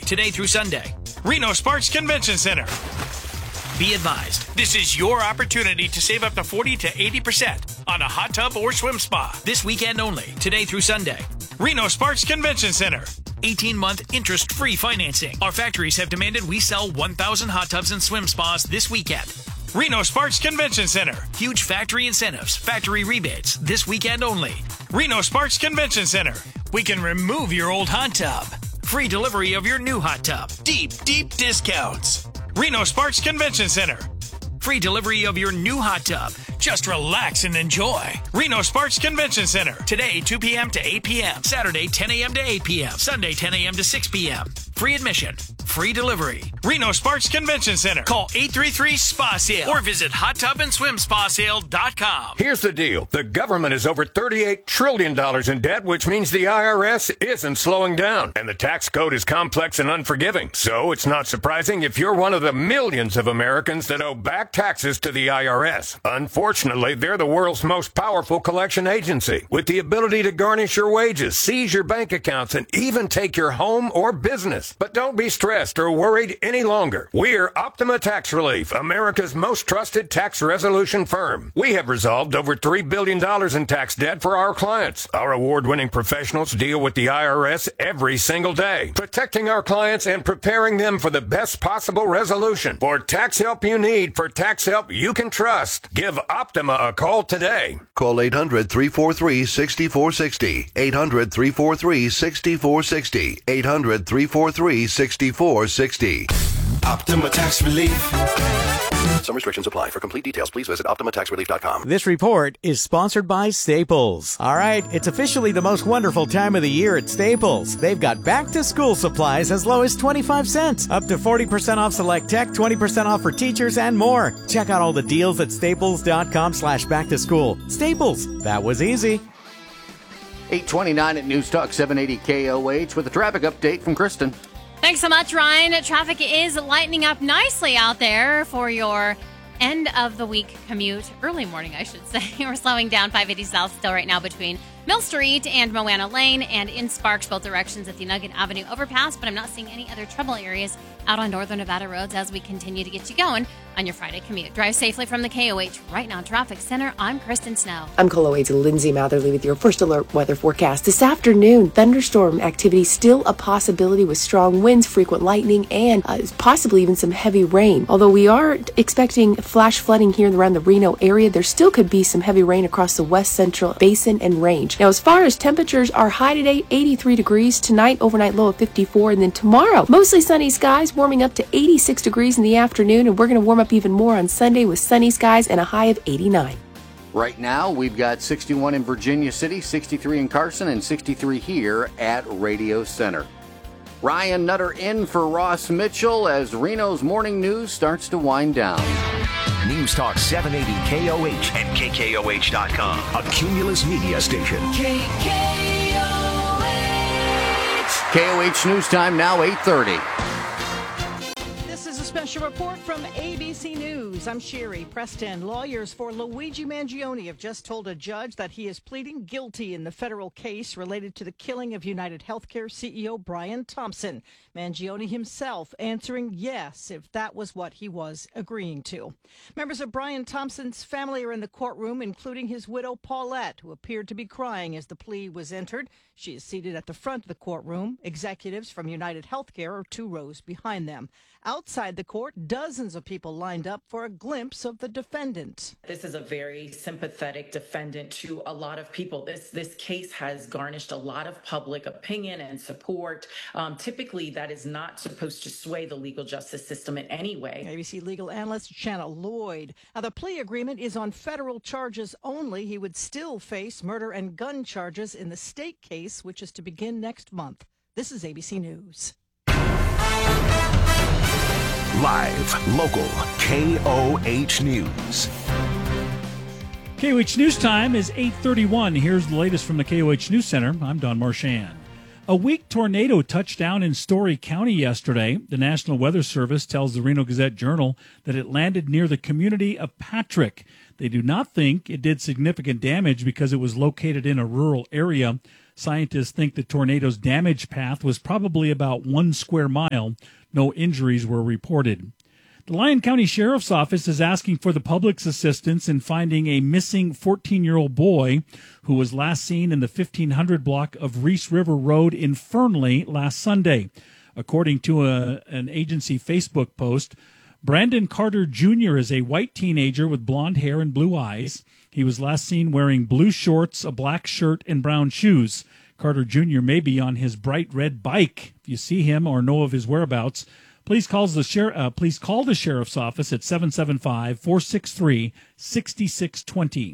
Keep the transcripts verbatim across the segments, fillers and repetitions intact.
today through Sunday. Reno Sparks Convention Center. Be advised, This is your opportunity to save up to forty to eighty percent on a hot tub or swim spa. this weekend only, today through Sunday. Reno Sparks Convention Center. eighteen-month interest-free financing. Our factories have demanded we sell one thousand hot tubs and swim spas this weekend. Reno Sparks Convention Center. Huge factory incentives, factory rebates, this weekend only. Reno Sparks Convention Center. We can remove your old hot tub. Free delivery of your new hot tub. Deep, deep discounts. Reno Sparks Convention Center. Free delivery of your new hot tub. Just relax and enjoy. Reno Sparks Convention Center. Today, two p.m. to eight p.m. Saturday, ten a.m. to eight p.m. Sunday, ten a.m. to six p.m. Free admission. Free delivery. Reno Sparks Convention Center. Call eight three three, S P A sale or visit hot tub and swim spa sale dot com. Here's the deal. The government is over thirty-eight trillion dollars in debt, which means the I R S isn't slowing down. And the tax code is complex and unforgiving. So it's not surprising if you're one of the millions of Americans that owe back taxes to the I R S. Unfortunately, they're the world's most powerful collection agency, with the ability to garnish your wages, seize your bank accounts, and even take your home or business. But don't be stressed or worried any longer. We're Optima Tax Relief, America's most trusted tax resolution firm. We have resolved over three billion dollars in tax debt for our clients. Our award-winning professionals deal with the I R S every single day, protecting our clients and preparing them for the best possible resolution. For tax help you need, for tax help you can trust, give Optima a call today. Call eight hundred, three four three, six four six zero. eight hundred, three four three, six four six zero. eight hundred, three four three, six four six zero. Optima Tax Relief. Some restrictions apply. For complete details, please visit optima tax relief dot com. This report is sponsored by Staples. All right, it's officially the most wonderful time of the year at Staples. They've got back-to-school supplies as low as twenty-five cents, up to forty percent off select tech, twenty percent off for teachers, and more. Check out all the deals at staples dot com slash back to school. Staples, that was easy. eight twenty-nine at News Talk seven eighty K O H with a traffic update from Kristen. Thanks so much, Ryan. Traffic is lightening up nicely out there for your end of the week commute. Early morning, I should say. We're slowing down five eighty South still right now between Mill Street and Moana Lane, and in Sparks, both directions at the Nugget Avenue overpass, but I'm not seeing any other trouble areas out on Northern Nevada roads as we continue to get you going on your Friday commute. Drive safely from the K O H Right Now Traffic Center. I'm Kristen Snow. I'm Colo Aids Lindsay Matherly with your first alert weather forecast. This afternoon, thunderstorm activity still a possibility with strong winds, frequent lightning, and uh, possibly even some heavy rain. Although we are expecting flash flooding here around the Reno area, there still could be some heavy rain across the west central basin and range. Now, as far as temperatures, our high today, eighty-three degrees. Tonight, overnight low of fifty-four. And then tomorrow, mostly sunny skies, warming up to eighty-six degrees in the afternoon. And we're going to warm up even more on Sunday with sunny skies and a high of eighty-nine. Right now, we've got sixty-one in Virginia City, sixty-three in Carson, and sixty-three here at Radio Center. Ryan Nutter in for Ross Mitchell as Reno's morning news starts to wind down. News Talk seven eighty K O H and K K O H dot com, a Cumulus media station. K K O H. K O H News Time now, eight thirty. This is a special report from A B C News. I'm Sherry Preston. Lawyers for Luigi Mangione have just told a judge that he is pleading guilty in the federal case related to the killing of United Healthcare C E O Brian Thompson. Mangione himself answering yes if that was what he was agreeing to. Members of Brian Thompson's family are in the courtroom, including his widow Paulette, who appeared to be crying as the plea was entered. She is seated at the front of the courtroom. Executives from United Healthcare are two rows behind them. Outside the court, dozens of people lined up for a glimpse of the defendant. This is a very sympathetic defendant to a lot of people. This this case has garnished a lot of public opinion and support. Um, typically, that is not supposed to sway the legal justice system in any way. A B C legal analyst Shanna Lloyd. Now, the plea agreement is on federal charges only. He would still face murder and gun charges in the state case, which is to begin next month. This is A B C News. Live, local, K O H News. K O H News Time is eight thirty-one. Here's the latest from the K O H News Center. I'm Don Marchand. A weak tornado touched down in Story County yesterday. The National Weather Service tells the Reno Gazette-Journal that it landed near the community of Patrick. They do not think it did significant damage because it was located in a rural area. Scientists think the tornado's damage path was probably about one square mile. No injuries were reported. The Lyon County Sheriff's Office is asking for the public's assistance in finding a missing fourteen-year-old boy who was last seen in the fifteen hundred block of Reese River Road in Fernley last Sunday. According to a, an agency Facebook post, Brandon Carter Junior is a white teenager with blonde hair and blue eyes. He was last seen wearing blue shorts, a black shirt, and brown shoes. Carter Junior may be on his bright red bike. If you see him or know of his whereabouts, Please call the sheriff. Uh, please call the sheriff's office at seven seven five, four six three, six six two zero.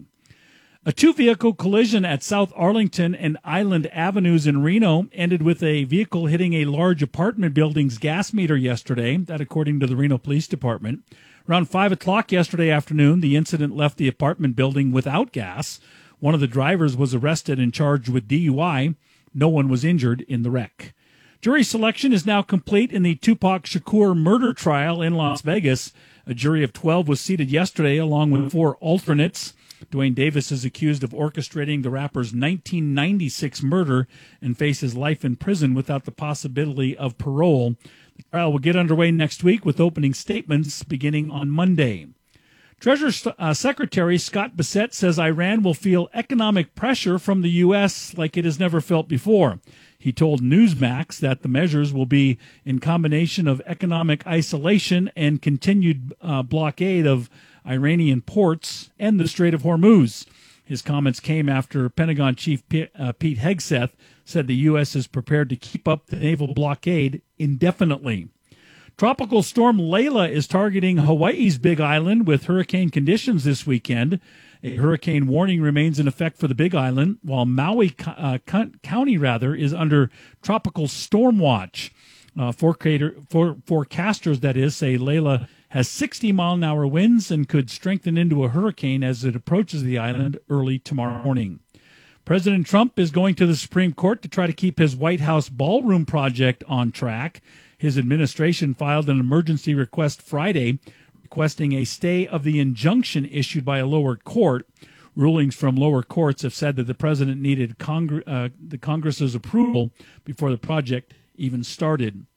A two-vehicle collision at South Arlington and Island Avenues in Reno ended with a vehicle hitting a large apartment building's gas meter yesterday. That, according to the Reno Police Department. Around five o'clock yesterday afternoon, the incident left the apartment building without gas. One of the drivers was arrested and charged with D U I. No one was injured in the wreck. Jury selection is now complete in the Tupac Shakur murder trial in Las Vegas. A jury of twelve was seated yesterday along with four alternates. Dwayne Davis is accused of orchestrating the rapper's nineteen ninety-six murder and faces life in prison without the possibility of parole. The trial will get underway next week with opening statements beginning on Monday. Treasury uh, Secretary Scott Bessent says Iran will feel economic pressure from the U S like it has never felt before. He told Newsmax that the measures will be in combination of economic isolation and continued uh, blockade of Iranian ports and the Strait of Hormuz. His comments came after Pentagon Chief P- uh, Pete Hegseth said the U S is prepared to keep up the naval blockade indefinitely. Tropical storm Layla is targeting Hawaii's Big Island with hurricane conditions this weekend. A hurricane warning remains in effect for the Big Island, while Maui uh, County rather is under tropical storm watch. Uh, forecaster, for, forecasters, that is, say Layla has sixty mile an hour winds and could strengthen into a hurricane as it approaches the island early tomorrow morning. President Trump is going to the Supreme Court to try to keep his White House ballroom project on track. His administration filed an emergency request Friday requesting a stay of the injunction issued by a lower court. Rulings from lower courts have said that the president needed Congre- uh, the Congress's approval before the project even started.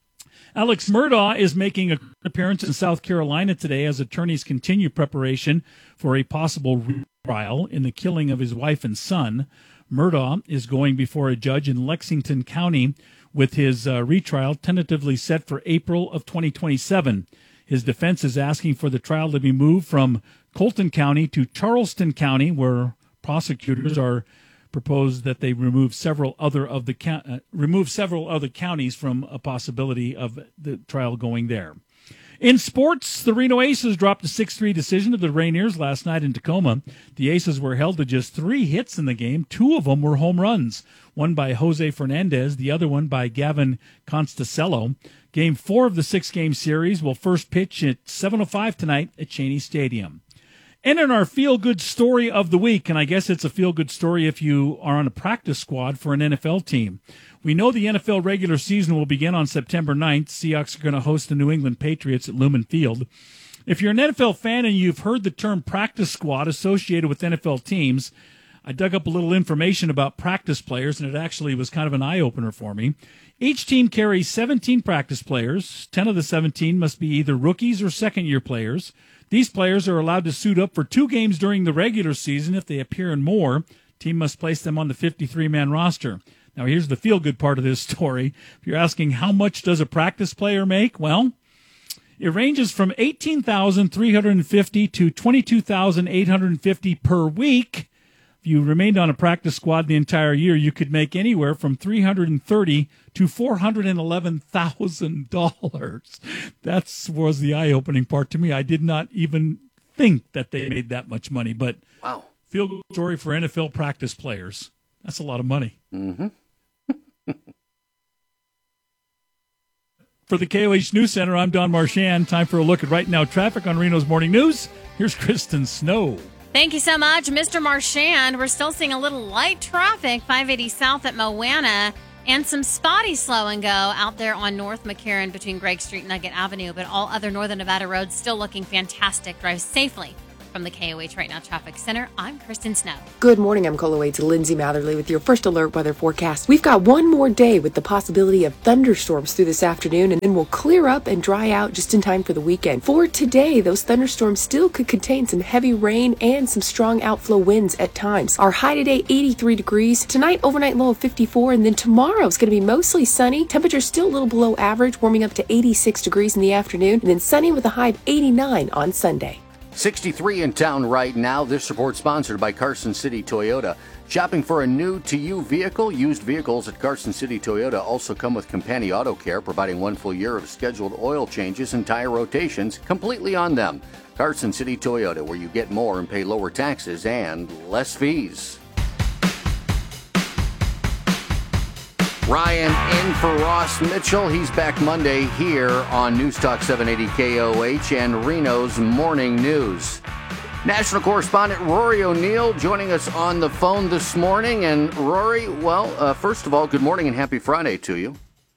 Alex Murdaugh is making an appearance in South Carolina today as attorneys continue preparation for a possible trial in the killing of his wife and son. Murdaugh is going before a judge in Lexington County with his uh, retrial tentatively set for April of twenty twenty-seven. His defense is asking for the trial to be moved from Colton County to Charleston County, where prosecutors are proposed that they remove several other of the uh, remove several other counties from a possibility of the trial going there. In sports, the Reno Aces dropped a six three decision to the Rainiers last night in Tacoma. The Aces were held to just three hits in the game. Two of them were home runs, one by Jose Fernandez, the other one by Gavin Constacello. Game four of the six-game series will first pitch at seven oh five tonight at Cheney Stadium. And in our feel-good story of the week, and I guess it's a feel-good story if you are on a practice squad for an N F L team. We know the N F L regular season will begin on September ninth. Seahawks are going to host the New England Patriots at Lumen Field. If you're an N F L fan and you've heard the term practice squad associated with N F L teams, I dug up a little information about practice players, and it actually was kind of an eye-opener for me. Each team carries seventeen practice players. ten of the seventeen must be either rookies or second-year players. These players are allowed to suit up for two games during the regular season. If they appear in more, team must place them on the fifty-three man roster. Now, here's the feel-good part of this story. If you're asking how much does a practice player make, well, it ranges from eighteen thousand three hundred fifty dollars to twenty-two thousand eight hundred fifty dollars per week. If you remained on a practice squad the entire year, you could make anywhere from three hundred thirty dollars to four hundred eleven thousand dollars. That was the eye-opening part to me. I did not even think that they made that much money. But wow, feel-good story for N F L practice players. That's a lot of money. Mm-hmm. For the K O H News Center, I'm Don Marchand. Time for a look at right now traffic on Reno's Morning News. Here's Kristen Snow. Thank you so much, Mister Marchand. We're still seeing a little light traffic, five eighty south at Moana, and some spotty slow and go out there on North McCarran between Gregg Street and Nugget Avenue. But all other Northern Nevada roads still looking fantastic. Drive safely from the K O H Right Now Traffic Center, I'm Kristen Snow. Good morning. I'm Cola Wade's Lindsay Matherly with your first alert weather forecast. We've got one more day with the possibility of thunderstorms through this afternoon, and then we'll clear up and dry out just in time for the weekend. For today, those thunderstorms still could contain some heavy rain and some strong outflow winds at times. Our high today, eighty-three degrees. Tonight, overnight low of fifty-four, and then tomorrow it's going to be mostly sunny. Temperatures still a little below average, warming up to eighty-six degrees in the afternoon, and then sunny with a high of eighty-nine on Sunday. sixty-three in town right now. This report sponsored by Carson City Toyota. Shopping for a new-to-you vehicle? Used vehicles at Carson City Toyota also come with Compani Auto Care, providing one full year of scheduled oil changes and tire rotations completely on them. Carson City Toyota, where you get more and pay lower taxes and less fees. Ryan in for Ross Mitchell. He's back Monday here on News Talk seven eighty K O H and Reno's Morning News. National correspondent Rory O'Neill joining us on the phone this morning. And Rory, well, uh, first of all, good morning and happy Friday to you.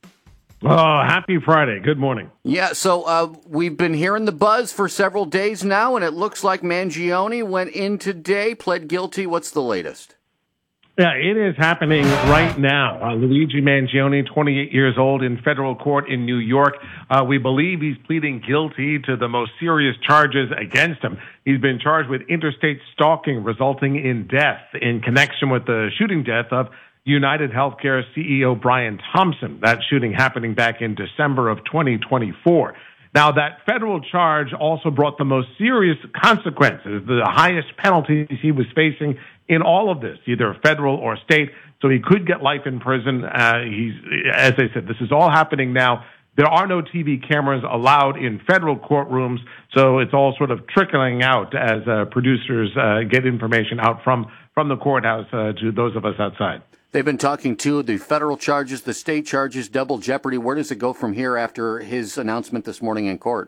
Oh, happy Friday. Good morning. Yeah, so uh, we've been hearing the buzz for several days now, and it looks like Mangione went in today, pled guilty. What's the latest? Yeah, it is happening right now. Uh, Luigi Mangione, twenty-eight years old, in federal court in New York. Uh, we believe he's pleading guilty to the most serious charges against him. He's been charged with interstate stalking resulting in death in connection with the shooting death of United Healthcare C E O Brian Thompson. That shooting happening back in December of twenty twenty-four. Now, that federal charge also brought the most serious consequences, the highest penalties he was facing in all of this, either federal or state. So he could get life in prison. Uh, he's, as I said, this is all happening now. There are no T V cameras allowed in federal courtrooms, so it's all sort of trickling out as uh, producers uh, get information out from, from the courthouse uh, to those of us outside. They've been talking to the federal charges, the state charges, double jeopardy. Where does it go from here after his announcement this morning in court?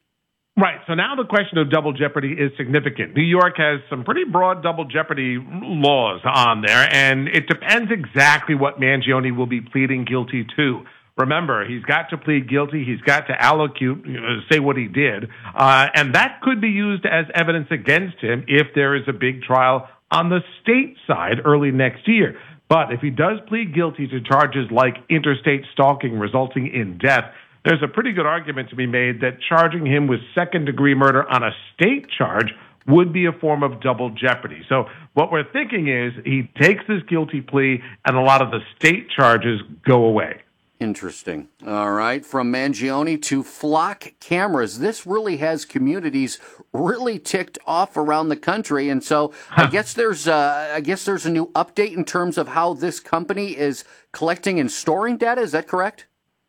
Right. So now the question of double jeopardy is significant. New York has some pretty broad double jeopardy laws on there, and it depends exactly what Mangione will be pleading guilty to. Remember, he's got to plead guilty. He's got to allocute, you know, say what he did, uh, and that could be used as evidence against him if there is a big trial on the state side early next year. But if he does plead guilty to charges like interstate stalking resulting in death, there's a pretty good argument to be made that charging him with second-degree murder on a state charge would be a form of double jeopardy. So what we're thinking is he takes this guilty plea and a lot of the state charges go away. Interesting. All right. From Mangione to Flock Cameras. This really has communities really ticked off around the country. And so I guess there's uh, I guess there's a new update in terms of how this company is collecting and storing data. Is that correct?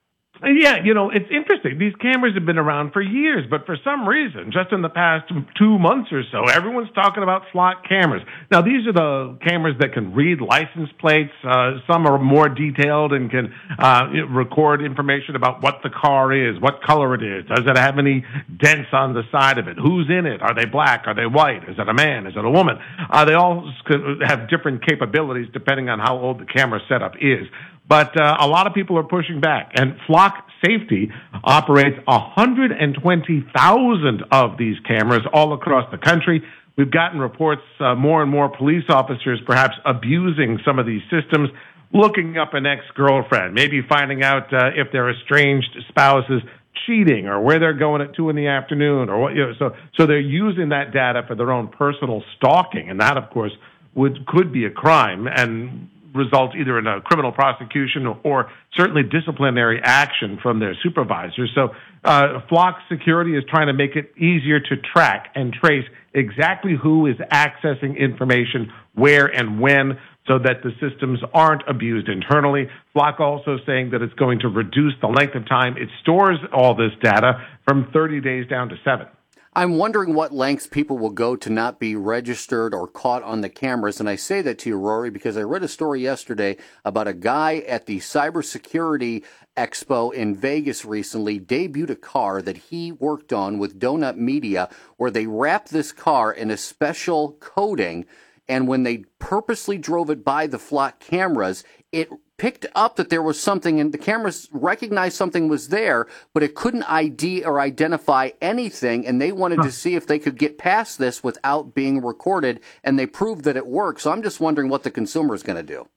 Yeah, you know, it's interesting. These cameras have been around for years, but for some reason, just in the past two months or so, everyone's talking about Flock cameras. Now, these are the cameras that can read license plates. Uh, some are more detailed and can uh, record information about what the car is, what color it is, does it have any dents on the side of it, who's in it, are they black, are they white, is it a man, is it a woman? Uh, they all have different capabilities depending on how old the camera setup is. But uh, a lot of people are pushing back, and Flock Safety operates one hundred twenty thousand of these cameras all across the country. We've gotten reports, uh, more and more police officers perhaps abusing some of these systems, looking up an ex-girlfriend, maybe finding out uh, if their estranged spouse is cheating or where they're going at two in the afternoon, or what. You know, so so they're using that data for their own personal stalking, and that, of course, would could be a crime and result either in a criminal prosecution or certainly disciplinary action from their supervisors. So uh, Flock Security is trying to make it easier to track and trace exactly who is accessing information, where and when, so that the systems aren't abused internally. Flock also saying that it's going to reduce the length of time it stores all this data from thirty days down to seven. I'm wondering what lengths people will go to not be registered or caught on the cameras. And I say that to you, Rory, because I read a story yesterday about a guy at the Cybersecurity Expo in Vegas recently debuted a car that he worked on with Donut Media, where they wrapped this car in a special coating and when they purposely drove it by the flock cameras, it picked up that there was something, and the cameras recognized something was there, but it couldn't I D or identify anything, and they wanted to see if they could get past this without being recorded, and they proved that it worked. So I'm just wondering what the consumer is going to do.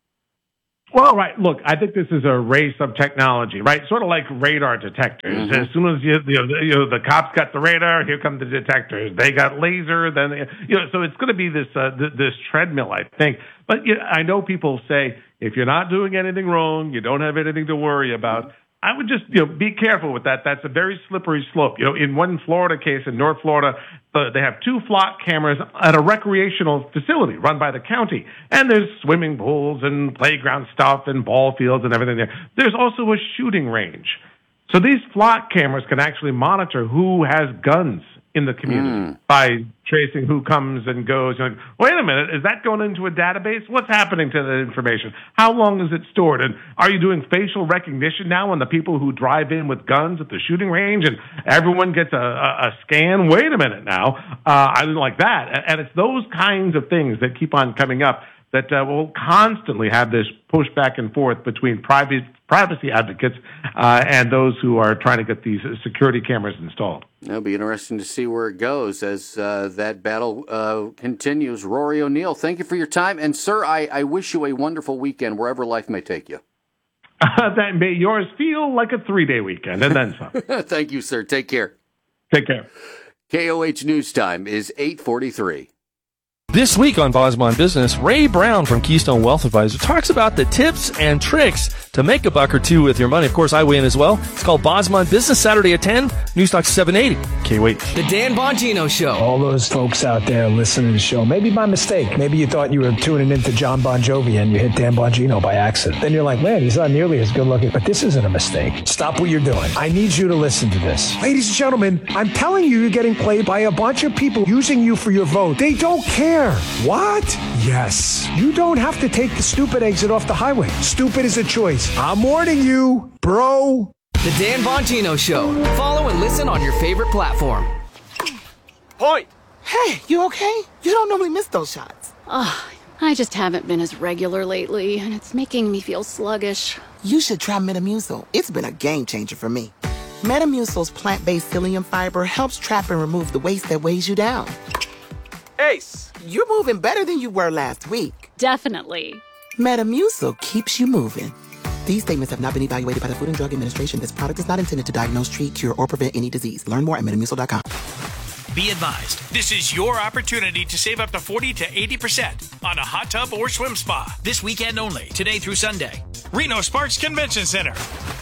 Well, right. Look, I think this is a race of technology, right? Sort of like radar detectors. Mm-hmm. As soon as you, you, know, the, you know, the cops got the radar, here come the detectors. They got laser, then they, you know. So it's going to be this uh, th- this treadmill, I think. But you know, I know people say if you're not doing anything wrong, you don't have anything to worry about. I would just, you know, be careful with that. That's a very slippery slope. You know, in one Florida case in North Florida, uh, they have two flock cameras at a recreational facility run by the county. And there's swimming pools and playground stuff and ball fields and everything there. There's also a shooting range. So these flock cameras can actually monitor who has guns in the community mm. by tracing who comes and goes. You're like, wait a minute, is that going into a database? What's happening to the information? How long is it stored? And are you doing facial recognition now on the people who drive in with guns at the shooting range and everyone gets a, a, a scan? Wait a minute now. Uh, I didn't like that. And it's those kinds of things that keep on coming up that uh, will constantly have this push back and forth between private, privacy advocates uh, and those who are trying to get these security cameras installed. It'll be interesting to see where it goes as uh, that battle uh, continues. Rory O'Neill, thank you for your time. And, sir, I, I wish you a wonderful weekend wherever life may take you. Uh, that may yours feel like a three-day weekend, and then some. Thank you, sir. Take care. Take care. K O H News Time is eight forty-three. This week on Bosman Business, Ray Brown from Keystone Wealth Advisor talks about the tips and tricks to make a buck or two with your money. Of course, I weigh in as well. It's called Bosman Business, Saturday at ten, News Talk seven eighty. K O H. The Dan Bongino Show. All those folks out there listening to the show, maybe by mistake. Maybe you thought you were tuning into John Bon Jovi and you hit Dan Bongino by accident. Then you're like, man, he's not nearly as good looking. But this isn't a mistake. Stop what you're doing. I need you to listen to this. Ladies and gentlemen, I'm telling you, you're getting played by a bunch of people using you for your vote. They don't care. What? Yes. You don't have to take the stupid exit off the highway. Stupid is a choice. I'm warning you, bro. The Dan Bongino Show. Follow and listen on your favorite platform. Point. Hey, you okay? You don't normally miss those shots. Ugh, I just haven't been as regular lately, and it's making me feel sluggish. You should try Metamucil. It's been a game changer for me. Metamucil's plant-based psyllium fiber helps trap and remove the waste that weighs you down. Ace, you're moving better than you were last week. Definitely. Metamucil keeps you moving. These statements have not been evaluated by the Food and Drug Administration. This product is not intended to diagnose, treat, cure, or prevent any disease. Learn more at metamucil dot com. Be advised, this is your opportunity to save up to forty to eighty percent on a hot tub or swim spa. This weekend only, today through Sunday. Reno Sparks Convention Center.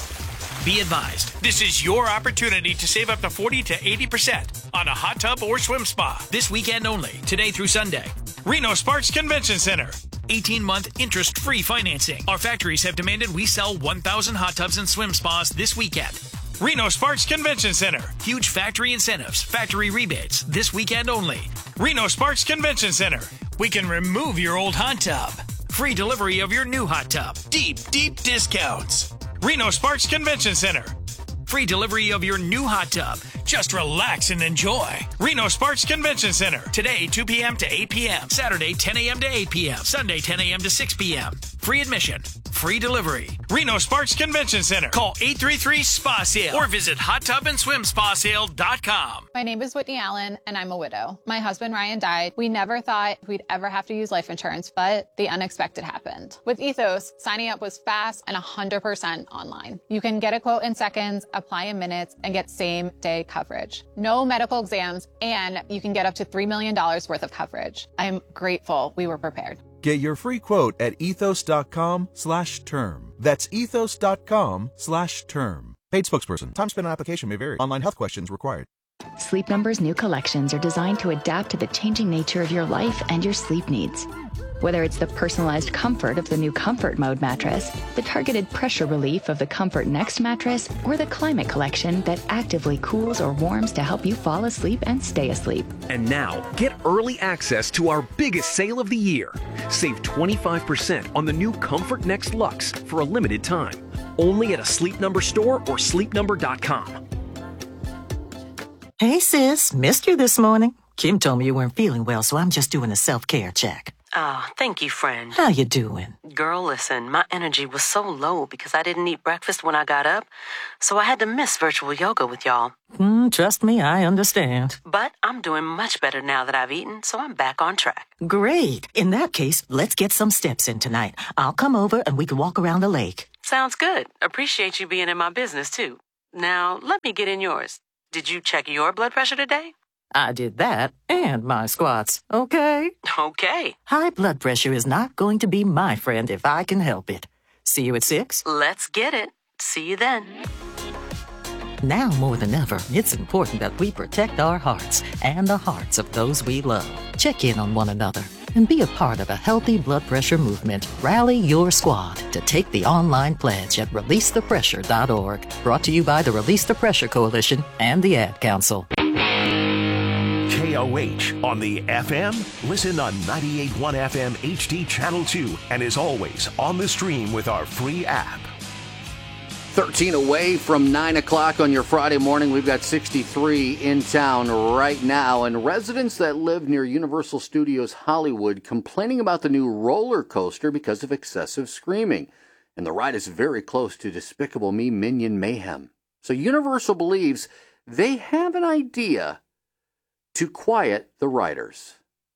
Be advised, this is your opportunity to save up to forty to eighty percent on a hot tub or swim spa. This weekend only, today through Sunday. Reno Sparks Convention Center. eighteen-month interest-free financing. Our factories have demanded we sell one thousand hot tubs and swim spas this weekend. Reno Sparks Convention Center. Huge factory incentives, factory rebates, this weekend only. Reno Sparks Convention Center. We can remove your old hot tub. Free delivery of your new hot tub. Deep, deep discounts. Reno Sparks Convention Center. Free delivery of your new hot tub. Just relax and enjoy. Reno Sparks Convention Center. Today, two p.m. to eight p.m. Saturday, ten a.m. to eight p.m. Sunday, ten a.m. to six p.m. Free admission. Free delivery. Reno Sparks Convention Center. Call eight three three, S P A sale or visit hot tub and swim spa sale dot com. My name is Whitney Allen, and I'm a widow. My husband, Ryan, died. We never thought we'd ever have to use life insurance, but the unexpected happened. With Ethos, signing up was fast and one hundred percent online. You can get a quote in seconds, apply in minutes, and get same-day coverage. No medical exams, and you can get up to three million dollars worth of coverage. I'm grateful we were prepared. Get your free quote at ethos.com slash term. That's ethos.com slash term. Paid spokesperson. Time spent on application may vary. Online health questions required. Sleep Number's new collections are designed to adapt to the changing nature of your life and your sleep needs. Whether it's the personalized comfort of the new Comfort Mode mattress, the targeted pressure relief of the Comfort Next mattress, or the Climate Collection that actively cools or warms to help you fall asleep and stay asleep. And now, get early access to our biggest sale of the year. Save twenty-five percent on the new Comfort Next Luxe for a limited time. Only at a Sleep Number store or sleep number dot com. Hey sis, missed you this morning. Kim told me you weren't feeling well, so I'm just doing a self-care check. Oh, thank you, friend. How you doing? Girl, listen, my energy was so low because I didn't eat breakfast when I got up, so I had to miss virtual yoga with y'all. Mm, trust me, I understand. But I'm doing much better now that I've eaten, so I'm back on track. Great. In that case, let's get some steps in tonight. I'll come over and we can walk around the lake. Sounds good. Appreciate you being in my business, too. Now, let me get in yours. Did you check your blood pressure today? I did that and my squats, okay? Okay. High blood pressure is not going to be my friend if I can help it. See you at six? Let's get it. See you then. Now more than ever, it's important that we protect our hearts and the hearts of those we love. Check in on one another and be a part of a healthy blood pressure movement. Rally your squad to take the online pledge at release the pressure dot org. Brought to you by the Release the Pressure Coalition and the Ad Council. K O H on the F M. Listen on ninety-eight point one F M H D Channel two and is always on the stream with our free app. thirteen away from nine o'clock on your Friday morning. We've got sixty-three in town right now, and residents that live near Universal Studios Hollywood complaining about the new roller coaster because of excessive screaming. And the ride is very close to Despicable Me Minion Mayhem. So Universal believes they have an idea to quiet the riders.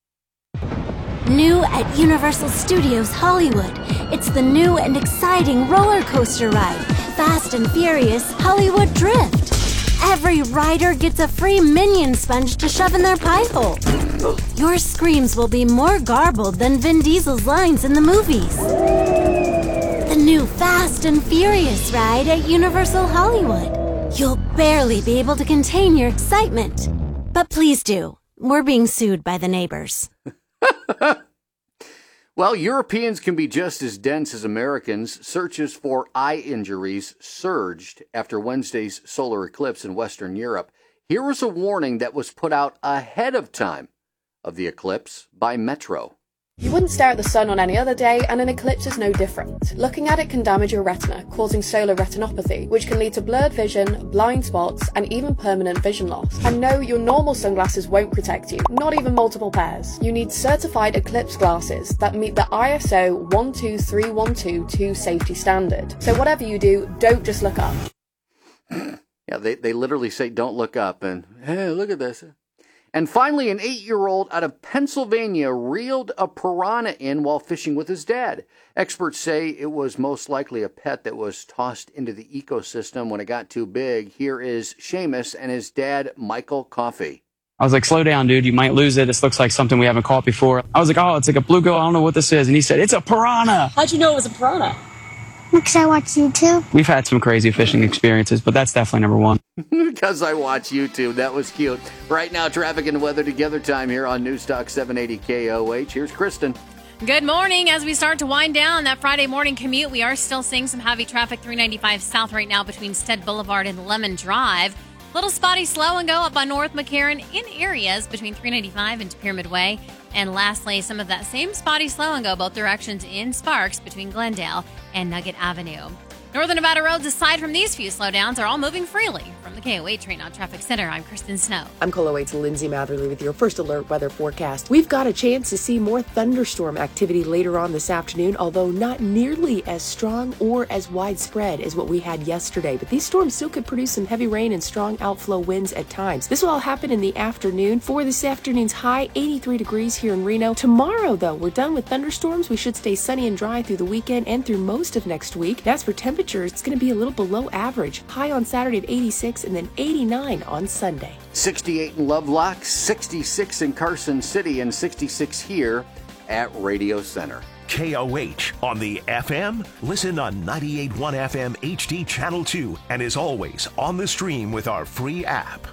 New at Universal Studios Hollywood, it's the new and exciting roller coaster ride, Fast and Furious Hollywood Drift. Every rider gets a free Minion sponge to shove in their pie hole. Your screams will be more garbled than Vin Diesel's lines in the movies. The new Fast and Furious ride at Universal Hollywood. You'll barely be able to contain your excitement. But please do. We're being sued by the neighbors. Well, Europeans can be just as dense as Americans. Searches for eye injuries surged after Wednesday's solar eclipse in Western Europe. Here was a warning that was put out ahead of time of the eclipse by Metro. You wouldn't stare at the sun on any other day, and an eclipse is no different. Looking at it can damage your retina, causing solar retinopathy, which can lead to blurred vision, blind spots, and even permanent vision loss. And no, your normal sunglasses won't protect you, not even multiple pairs. You need certified eclipse glasses that meet the I S O one two three one two two safety standard. So whatever you do, don't just look up. Yeah, they, they literally say don't look up, and hey, look at this. And finally, an eight-year-old out of Pennsylvania reeled a piranha in while fishing with his dad. Experts say it was most likely a pet that was tossed into the ecosystem when it got too big. Here is Seamus and his dad, Michael Coffey. I was like, slow down, dude. You might lose it. This looks like something we haven't caught before. I was like, oh, it's like a bluegill. I don't know what this is. And he said, it's a piranha. How'd you know it was a piranha? Because I watch YouTube. We've had some crazy fishing experiences, but that's definitely number one. Because I watch YouTube. That was cute. Right now, traffic and weather together time here on Newstalk seven eighty K O H. Here's Kristen. Good morning. As we start to wind down that Friday morning commute, we are still seeing some heavy traffic three ninety-five south right now between Stead Boulevard and Lemon Drive. Little spotty slow and go up on North McCarran in areas between three ninety-five and Pyramid Way. And lastly, some of that same spotty slow and go both directions in Sparks between Glendale and Nugget Avenue. Northern Nevada roads, aside from these few slowdowns, are all moving freely. From the K O H Train on Traffic Center, I'm Kristen Snow. I'm K O H's Lindsay Matherly with your first alert weather forecast. We've got a chance to see more thunderstorm activity later on this afternoon, although not nearly as strong or as widespread as what we had yesterday. But these storms still could produce some heavy rain and strong outflow winds at times. This will all happen in the afternoon. For this afternoon's high, eighty-three degrees here in Reno. Tomorrow, though, we're done with thunderstorms. We should stay sunny and dry through the weekend and through most of next week. As for temperatures, it's going to be a little below average. High on Saturday at eighty-six and then eighty-nine on Sunday. sixty-eight in Lovelock, sixty-six in Carson City, and sixty-six here at Radio Center. K O H on the F M. Listen on ninety-eight point one F M H D Channel two and is always on the stream with our free app.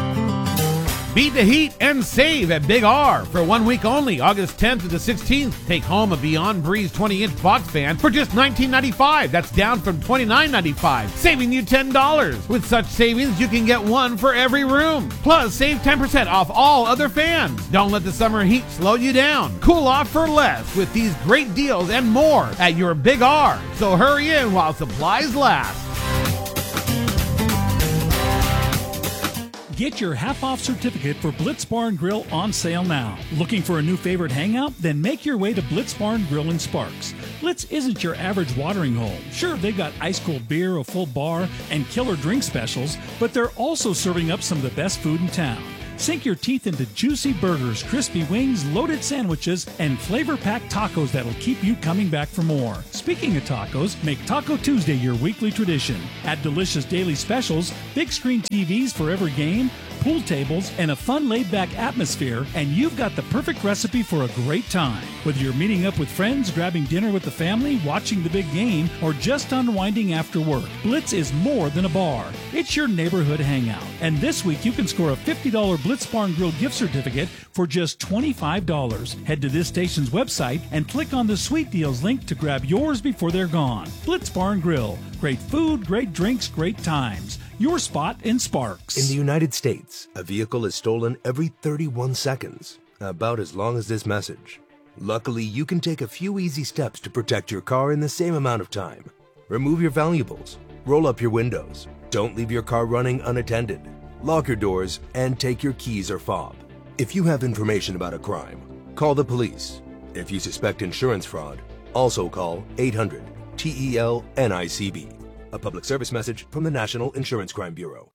Beat the heat and save at Big R. For one week only, August tenth to the sixteenth. Take home a Beyond Breeze twenty-inch box fan for just nineteen ninety-five dollars. That's down from twenty-nine ninety-five, saving you ten dollars. With such savings, you can get one for every room. Plus, save ten percent off all other fans. Don't let the summer heat slow you down. Cool off for less with these great deals and more at your Big R. So hurry in while supplies last. Get your half-off certificate for Blitz Bar and Grill on sale now. Looking for a new favorite hangout? Then make your way to Blitz Bar and Grill in Sparks. Blitz isn't your average watering hole. Sure, they've got ice-cold beer, a full bar, and killer drink specials, but they're also serving up some of the best food in town. Sink your teeth into juicy burgers, crispy wings, loaded sandwiches, and flavor-packed tacos that'll keep you coming back for more. Speaking of tacos, make Taco Tuesday your weekly tradition. Add delicious daily specials, big screen T Vs for every game, pool tables, and a fun laid-back atmosphere, and you've got the perfect recipe for a great time. Whether you're meeting up with friends, grabbing dinner with the family, watching the big game, or just unwinding after work, Blitz is more than a bar. It's your neighborhood hangout. And this week you can score a fifty dollars Blitz Bar and Grill gift certificate for just twenty-five dollars. Head to this station's website and click on the Sweet Deals link to grab yours before they're gone. Blitz Bar and Grill. Great food, great drinks, great times. Your spot in Sparks. In the United States, a vehicle is stolen every thirty-one seconds, about as long as this message. Luckily, you can take a few easy steps to protect your car in the same amount of time. Remove your valuables, roll up your windows, don't leave your car running unattended, lock your doors, and take your keys or fob. If you have information about a crime, call the police. If you suspect insurance fraud, also call eight hundred T E L N I C B. A public service message from the National Insurance Crime Bureau.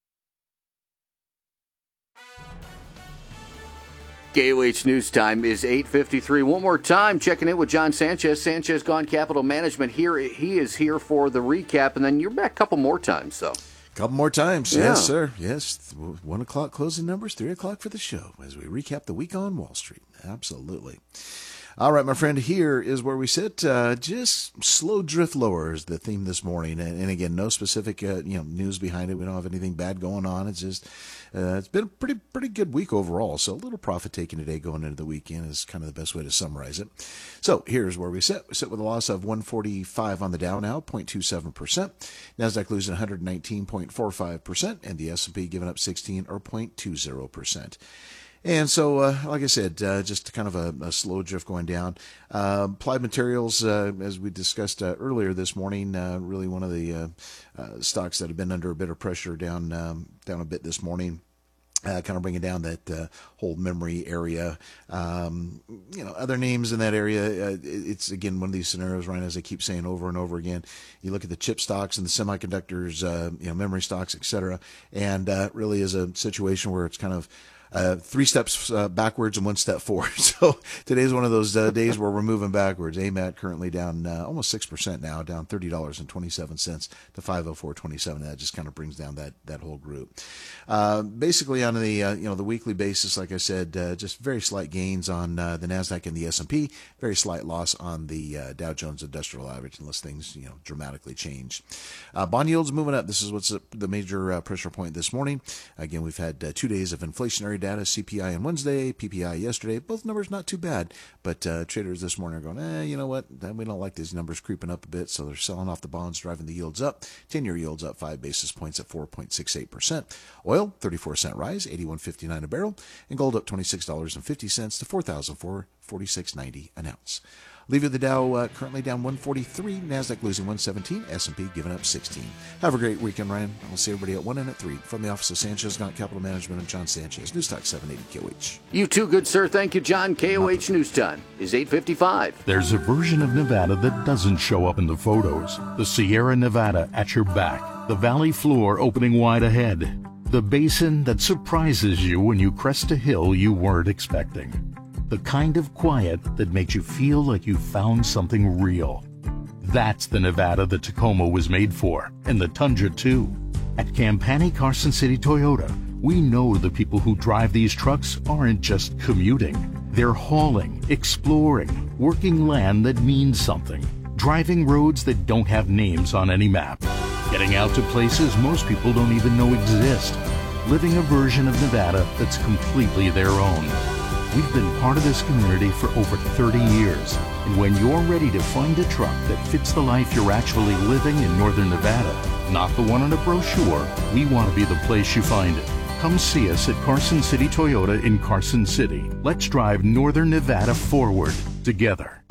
K O H News Time is eight fifty-three. One more time, checking in with John Sanchez. Sanchez Gone Capital Management here. He is here for the recap, and then you're back a couple more times, so. Couple more times, Yeah. yes, sir. Yes, one o'clock closing numbers, three o'clock for the show as we recap the week on Wall Street. Absolutely. All right, my friend, here is where we sit. Uh, just slow drift lower is the theme this morning. And, and again, no specific uh, you know news behind it. We don't have anything bad going on. It's just uh, it's been a pretty pretty good week overall. So a little profit taking today going into the weekend is kind of the best way to summarize it. So here's where we sit. We sit with a loss of one forty-five on the Dow now, zero point two seven percent. NASDAQ losing one nineteen point four five percent, and the S and P giving up sixteen or zero point two zero percent. And so, uh, like I said, uh, just kind of a, a slow drift going down. Uh, Applied Materials, uh, as we discussed uh, earlier this morning, uh, really one of the uh, uh, stocks that have been under a bit of pressure down um, down a bit this morning. Uh, kind of bringing down that uh, whole memory area. Um, you know, other names in that area, uh, it's, again, one of these scenarios, Ryan, as I keep saying over and over again. You look at the chip stocks and the semiconductors, uh, you know, memory stocks, et cetera, and uh, really is a situation where it's kind of Uh, three steps uh, backwards and one step forward. So today's one of those uh, days where we're moving backwards. A M A T currently down uh, almost six percent now, down thirty dollars and twenty-seven cents to five oh four twenty-seven. That just kind of brings down that that whole group. Uh, basically on the uh, you know the weekly basis, like I said, uh, just very slight gains on uh, the NASDAQ and the S and P, very slight loss on the uh, Dow Jones Industrial Average unless things you know dramatically change. Uh, bond yields moving up. This is what's the major uh, pressure point this morning. Again, we've had uh, two days of inflationary data, C P I on Wednesday, P P I yesterday. Both numbers not too bad, but uh, traders this morning are going, eh, you know what? We don't like these numbers creeping up a bit, so they're selling off the bonds, driving the yields up. ten-year yields up five basis points at four point six eight percent. Oil, thirty-four cent rise, eighty-one fifty-nine a barrel, and gold up twenty-six dollars and fifty cents to four thousand four hundred forty-six ninety an ounce. Leaving the Dow uh, currently down one forty-three, NASDAQ losing one seventeen, S and P giving up sixteen. Have a great weekend, Ryan. I'll see everybody at one and at three. From the office of Sanchez Gaunt Capital Management and John Sanchez, News Talk seven eighty K O H. You too, good sir. Thank you, John. K O H News Time is eight fifty-five. There's a version of Nevada that doesn't show up in the photos. The Sierra Nevada at your back. The valley floor opening wide ahead. The basin that surprises you when you crest a hill you weren't expecting. The kind of quiet that makes you feel like you found something real. That's the Nevada the Tacoma was made for, and the Tundra too. At Campani Carson City Toyota, we know the people who drive these trucks aren't just commuting. They're hauling, exploring, working land that means something, driving roads that don't have names on any map, getting out to places most people don't even know exist, living a version of Nevada that's completely their own. We've been part of this community for over thirty years, and when you're ready to find a truck that fits the life you're actually living in Northern Nevada, not the one on a brochure, we want to be the place you find it. Come see us at Carson City Toyota in Carson City. Let's drive Northern Nevada forward together.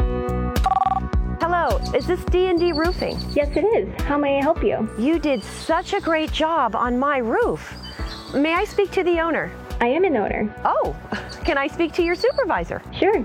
Hello, is this D and D Roofing? Yes, it is. How may I help you? You did such a great job on my roof. may I speak to the owner? I am an owner. Oh, can I speak to your supervisor? Sure.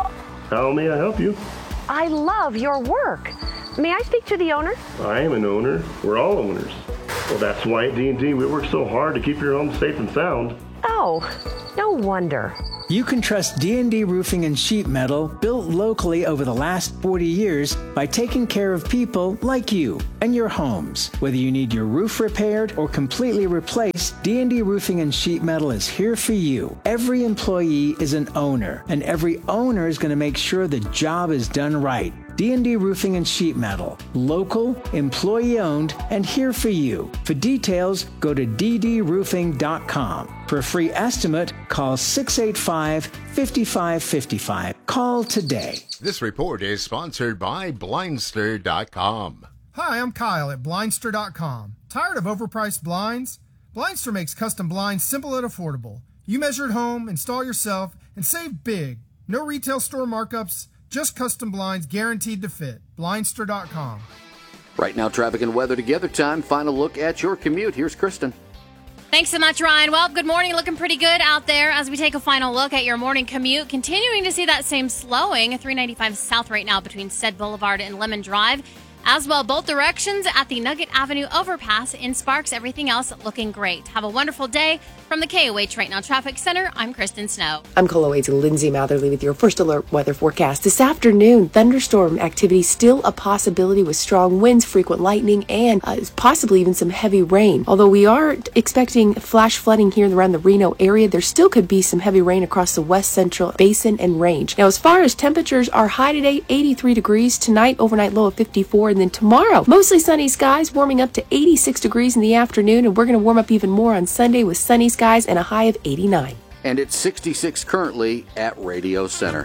How may I help you? I love your work. May I speak to the owner? I am an owner. We're all owners. Well, that's why at D and D we work so hard to keep your home safe and sound. Oh, no wonder. You can trust D and D Roofing and Sheet Metal, built locally over the last forty years, by taking care of people like you and your homes. Whether you need your roof repaired or completely replaced, D and D Roofing and Sheet Metal is here for you. Every employee is an owner, and every owner is going to make sure the job is done right. D and D Roofing and Sheet Metal. Local, employee-owned, and here for you. For details, go to d d roofing dot com. For a free estimate, call six eight five, five five five five. Call today. This report is sponsored by Blindster dot com. Hi, I'm Kyle at Blindster dot com. Tired of overpriced blinds? Blindster makes custom blinds simple and affordable. You measure at home, install yourself, and save big. No retail store markups, just custom blinds guaranteed to fit. Blindster dot com. Right now, traffic and weather together time. Final look at your commute. Here's Kristen. Thanks so much, Ryan. Well, good morning. Looking pretty good out there as we take a final look at your morning commute. Continuing to see that same slowing. three ninety-five south right now between Stead Boulevard and Lemon Drive. As well, both directions at the Nugget Avenue overpass in Sparks. Everything else looking great. Have a wonderful day. From the K O H Right Now Traffic Center, I'm Kristen Snow. I'm Colo Aids Lindsay Matherly with your first alert weather forecast. This afternoon, thunderstorm activity still a possibility with strong winds, frequent lightning, and uh, possibly even some heavy rain. Although we are expecting flash flooding here around the Reno area, there still could be some heavy rain across the west central basin and range. Now, as far as temperatures, our high today, eighty-three degrees. Tonight, overnight low of fifty-four. And then tomorrow, mostly sunny skies, warming up to eighty-six degrees in the afternoon. And we're going to warm up even more on Sunday with sunny skies and a high of eighty-nine. And it's sixty-six currently at Radio Center.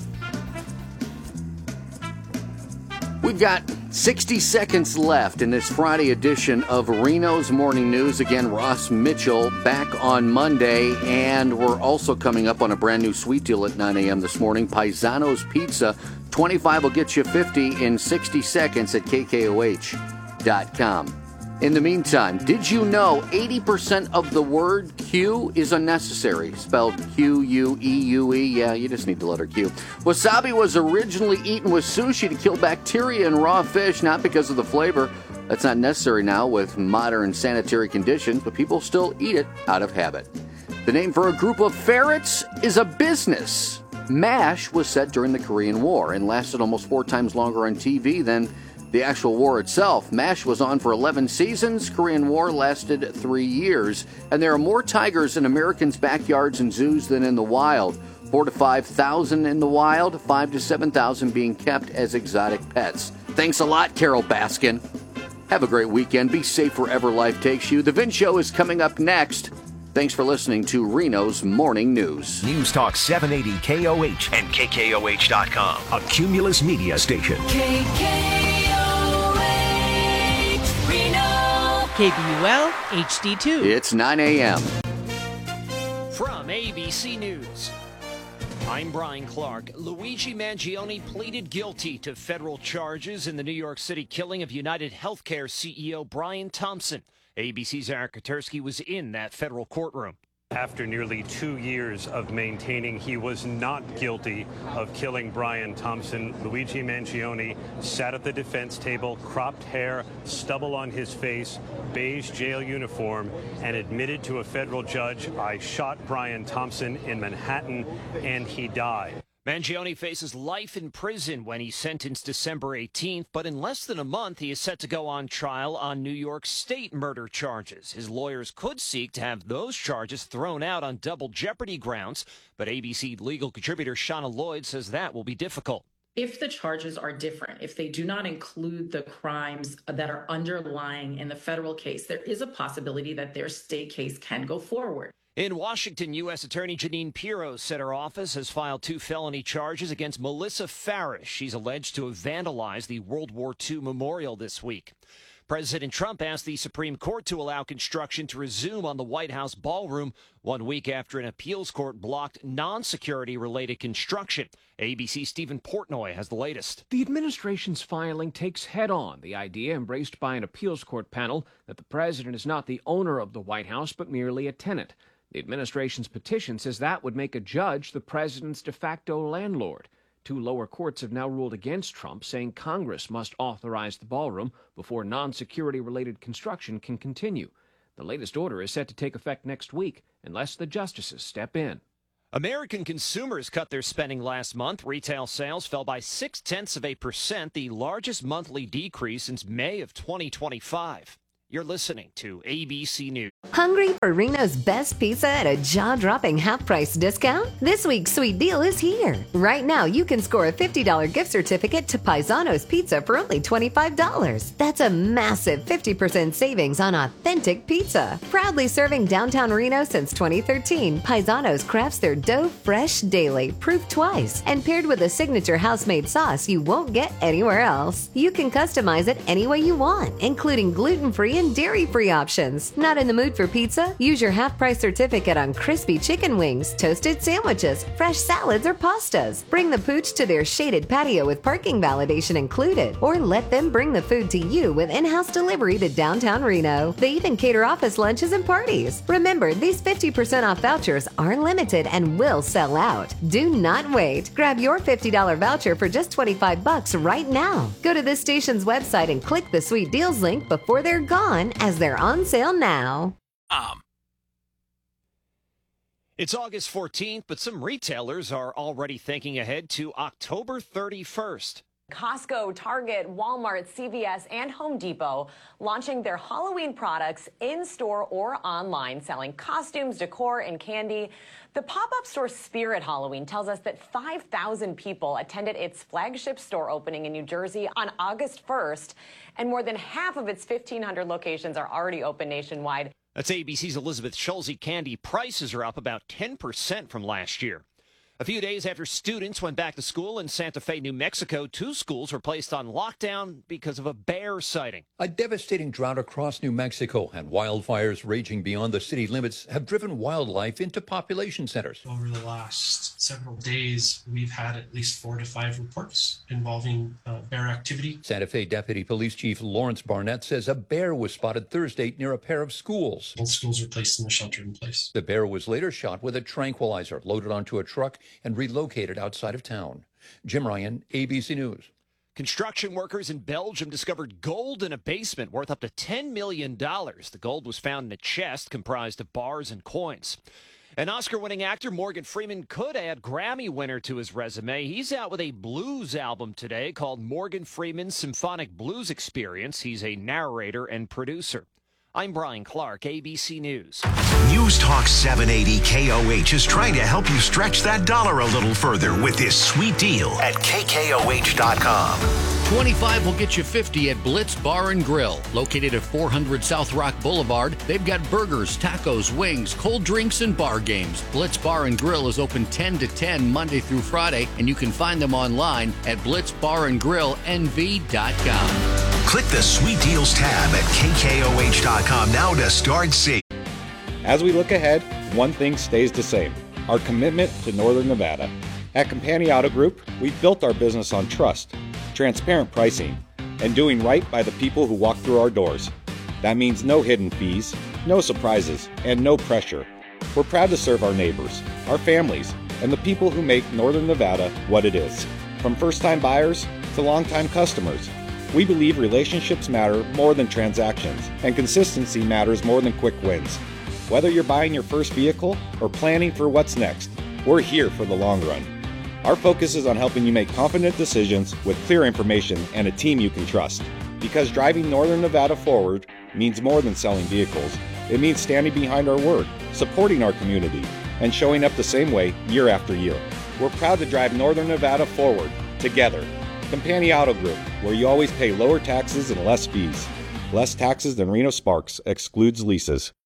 We've got sixty seconds left in this Friday edition of Reno's Morning News. Again, Ross Mitchell back on Monday, and we're also coming up on a brand new sweet deal at nine a.m. this morning. Paisano's Pizza, twenty-five will get you fifty in sixty seconds at k k o h dot com. In the meantime, did you know eighty percent of the word Q is unnecessary? Spelled Q U E U E. Yeah, you just need the letter Q. Wasabi was originally eaten with sushi to kill bacteria in raw fish, not because of the flavor. That's not necessary now with modern sanitary conditions, but people still eat it out of habit. The name for a group of ferrets is a business. MASH was set during the Korean War and lasted almost four times longer on T V than the actual war itself. MASH was on for eleven seasons. Korean War lasted three years. And there are more tigers in Americans' backyards and zoos than in the wild. Four to five thousand in the wild, five to seven thousand being kept as exotic pets. Thanks a lot, Carol Baskin. Have a great weekend. Be safe wherever life takes you. The Vin Show is coming up next. Thanks for listening to Reno's Morning News. News Talk seven eighty K O H and K K O H dot com, a Cumulus media station. K K O H, Reno. K B U L H D two. It's nine a.m. From A B C News, I'm Brian Clark. Luigi Mangione pleaded guilty to federal charges in the New York City killing of United Healthcare C E O Brian Thompson. A B C's Eric Koterski was in that federal courtroom. After nearly two years of maintaining he was not guilty of killing Brian Thompson, Luigi Mangione sat at the defense table, cropped hair, stubble on his face, beige jail uniform, and admitted to a federal judge, "I shot Brian Thompson in Manhattan, and he died." Mangione faces life in prison when he's sentenced December eighteenth, but in less than a month, he is set to go on trial on New York State murder charges. His lawyers could seek to have those charges thrown out on double jeopardy grounds, but A B C legal contributor Shauna Lloyd says that will be difficult. If the charges are different, if they do not include the crimes that are underlying in the federal case, there is a possibility that their state case can go forward. In Washington, U S Attorney Jeanine Pirro said her office has filed two felony charges against Melissa Farish. She's alleged to have vandalized the World War Two memorial this week. President Trump asked the Supreme Court to allow construction to resume on the White House ballroom one week after an appeals court blocked non-security related construction. A B C's Stephen Portnoy has the latest. The administration's filing takes head-on the idea embraced by an appeals court panel that the president is not the owner of the White House, but merely a tenant. The administration's petition says that would make a judge the president's de facto landlord. Two lower courts have now ruled against Trump, saying Congress must authorize the ballroom before non-security related construction can continue. The latest order is set to take effect next week, unless the justices step in. American consumers cut their spending last month. Retail sales fell by six-tenths of a percent, the largest monthly decrease since May of twenty twenty-five. You're listening to A B C News. Hungry for Reno's best pizza at a jaw-dropping half-price discount? This week's sweet deal is here. Right now, you can score a fifty dollars gift certificate to Paisano's Pizza for only twenty-five dollars. That's a massive fifty percent savings on authentic pizza. Proudly serving downtown Reno since twenty thirteen, Paisano's crafts their dough fresh daily, proof twice, and paired with a signature house-made sauce you won't get anywhere else. You can customize it any way you want, including gluten-free and dairy-free options. Not in the mood for pizza? Use your half-price certificate on crispy chicken wings, toasted sandwiches, fresh salads, or pastas. Bring the pooch to their shaded patio with parking validation included, or let them bring the food to you with in-house delivery to downtown Reno. They even cater office lunches and parties. Remember, these fifty percent off vouchers are limited and will sell out. Do not wait. Grab your fifty dollars voucher for just twenty-five bucks right now. Go to this station's website and click the Sweet Deals link before they're gone, as they're on sale now. Um. It's August fourteenth, but some retailers are already thinking ahead to October thirty-first. Costco, Target, Walmart, C V S, and Home Depot launching their Halloween products in-store or online, selling costumes, decor, and candy. The pop-up store Spirit Halloween tells us that five thousand people attended its flagship store opening in New Jersey on August first, and more than half of its fifteen hundred locations are already open nationwide. That's A B C's Elizabeth Schulze. Candy prices are up about ten percent from last year. A few days after students went back to school in Santa Fe, New Mexico, two schools were placed on lockdown because of a bear sighting. A devastating drought across New Mexico and wildfires raging beyond the city limits have driven wildlife into population centers. Over the last several days, we've had at least four to five reports involving uh, bear activity. Santa Fe Deputy Police Chief Lawrence Barnett says a bear was spotted Thursday near a pair of schools. Both schools were placed in the shelter in place. The bear was later shot with a tranquilizer loaded onto a truck and relocated outside of town. Jim Ryan, A B C News. Construction workers in Belgium discovered gold in a basement worth up to ten million dollars. The gold was found in a chest comprised of bars and coins. An Oscar-winning actor, Morgan Freeman, could add Grammy winner to his resume. He's out with a blues album today called Morgan Freeman's Symphonic Blues Experience. He's a narrator and producer. I'm Brian Clark, A B C News. News Talk seven eighty K O H is trying to help you stretch that dollar a little further with this sweet deal at K K O H dot com. twenty-five will get you fifty at Blitz Bar and Grill. Located at four hundred South Rock Boulevard, they've got burgers, tacos, wings, cold drinks, and bar games. Blitz Bar and Grill is open ten to ten Monday through Friday, and you can find them online at blitz bar and grill N V dot com. Click the Sweet Deals tab at K K O H dot com now to start seeing. As we look ahead, one thing stays the same: our commitment to Northern Nevada. At Companion Auto Group, we've built our business on trust, transparent pricing, and doing right by the people who walk through our doors. That means no hidden fees, no surprises, and no pressure. We're proud to serve our neighbors, our families, and the people who make Northern Nevada what it is. From first-time buyers to long-time customers, we believe relationships matter more than transactions, and consistency matters more than quick wins. Whether you're buying your first vehicle or planning for what's next, we're here for the long run. Our focus is on helping you make confident decisions with clear information and a team you can trust. Because driving Northern Nevada forward means more than selling vehicles. It means standing behind our word, supporting our community, and showing up the same way year after year. We're proud to drive Northern Nevada forward, together. Companion Auto Group, where you always pay lower taxes and less fees. Less taxes than Reno Sparks excludes leases.